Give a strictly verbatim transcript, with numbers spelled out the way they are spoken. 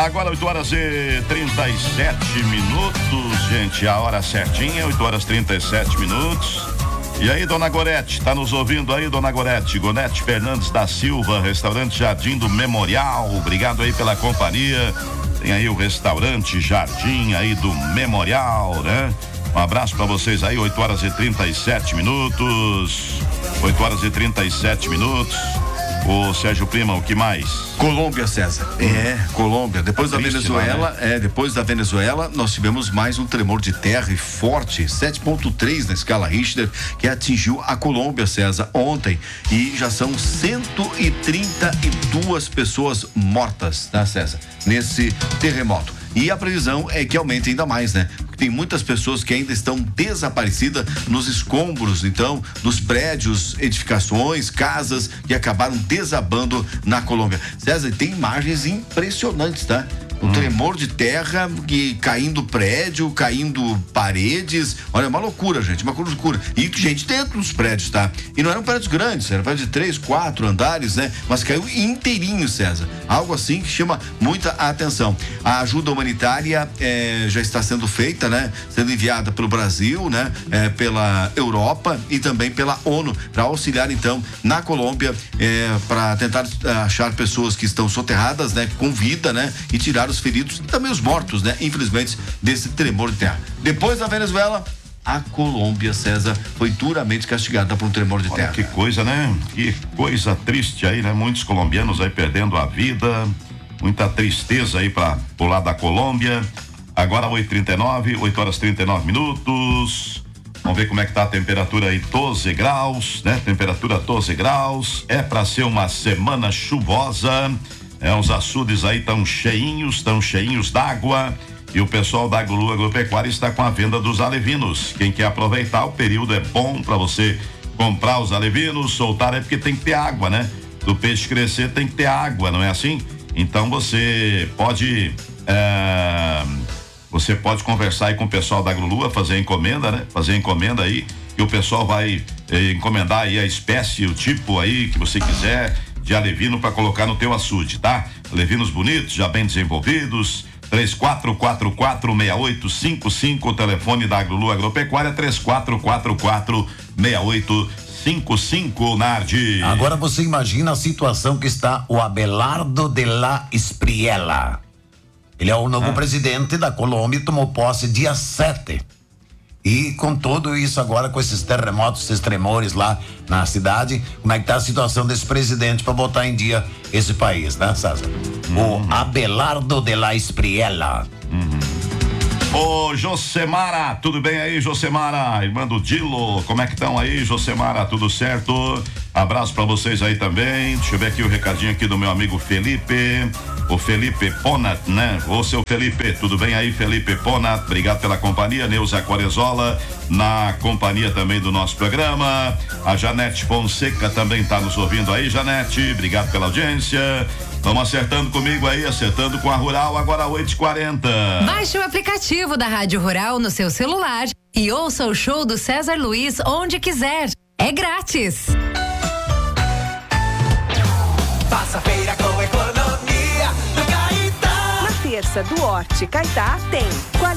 agora oito horas e trinta e sete minutos, gente, a hora certinha, oito horas e trinta e sete minutos. E aí, dona Gorete, tá nos ouvindo aí, dona Gorete? Gorete Fernandes da Silva, restaurante Jardim do Memorial, obrigado aí pela companhia. Tem aí o restaurante Jardim aí do Memorial, né? Um abraço pra vocês aí, oito horas e trinta e sete minutos. oito horas e trinta e sete minutos. Ô Sérgio Prima, o que mais? Colômbia, César. Hum. É, Colômbia. Depois é da triste, Venezuela, lá, né? é, depois da Venezuela, nós tivemos mais um tremor de terra e forte, sete ponto três na escala Richter, que atingiu a Colômbia, César, ontem. E já são cento e trinta e duas pessoas mortas, tá, César? Nesse terremoto. E a previsão é que aumente ainda mais, né? Porque tem muitas pessoas que ainda estão desaparecidas nos escombros, então, nos prédios, edificações, casas que acabaram desabando na Colômbia. César, tem imagens impressionantes, tá? Um hum. tremor de terra, que caindo prédio, caindo paredes. Olha, é uma loucura, gente, uma loucura. E gente dentro dos prédios, tá? E não eram prédios grandes, eram prédios de três, quatro andares, né? Mas caiu inteirinho, César. Algo assim que chama muita atenção. A ajuda humanitária eh, já está sendo feita, né? Sendo enviada pelo Brasil, né? Eh, pela Europa e também pela ONU para auxiliar, então, na Colômbia, eh, para tentar achar pessoas que estão soterradas, né? Com vida, né? E tirar os feridos e também os mortos, né? Infelizmente, desse tremor de terra. Depois da Venezuela, a Colômbia, César, foi duramente castigada por um tremor de terra. Olha que coisa, né? Que coisa triste aí, né? Muitos colombianos aí perdendo a vida, muita tristeza aí para o lado da Colômbia. Agora oito e trinta e nove, oito horas e trinta e nove minutos. Vamos ver como é que tá a temperatura aí, doze graus, né? Temperatura doze graus. É para ser uma semana chuvosa. É, os açudes aí estão cheinhos, estão cheinhos d'água. E o pessoal da Aglu Agropecuária está com a venda dos alevinos. Quem quer aproveitar, o período é bom para você comprar os alevinos, soltar, é porque tem que ter água, né? Do peixe crescer tem que ter água, não é assim? Então você pode é, você pode conversar aí com o pessoal da Agrolua, fazer encomenda, né? Fazer encomenda aí, e o pessoal vai eh, encomendar aí a espécie, o tipo aí que você quiser de alevino para colocar no teu açude, tá? Alevinos bonitos, já bem desenvolvidos. três quatro quatro quatro, seis oito cinco cinco, o telefone da Agrolu Agropecuária, três quatro quatro quatro, seis oito cinco cinco, Nardi. Agora você imagina a situação que está o Abelardo de la Espriella. Ele é o novo ah. presidente da Colômbia, tomou posse dia sete. E com tudo isso agora, com esses terremotos, esses tremores lá na cidade, como é que tá a situação desse presidente para botar em dia esse país, né, César? Uhum. O Abelardo de la Espriella. Uhum. Ô, Josemara, tudo bem aí, Josemara? Irmã do Dilo, como é que estão aí, Josemara? Tudo certo? Abraço pra vocês aí também. Deixa eu ver aqui o recadinho aqui do meu amigo Felipe. O Felipe Ponat, né? Ô, seu Felipe, tudo bem aí, Felipe Ponat? Obrigado pela companhia. Neuza Quarezola, na companhia também do nosso programa. A Janete Fonseca também tá nos ouvindo aí, Janete. Obrigado pela audiência. Vamos acertando comigo aí, acertando com a Rural, agora oito e quarenta. Baixe o aplicativo da Rádio Rural no seu celular e ouça o show do César Luiz onde quiser. É grátis. Faça feira com economia do Caetá. Na terça do Horti Caetá tem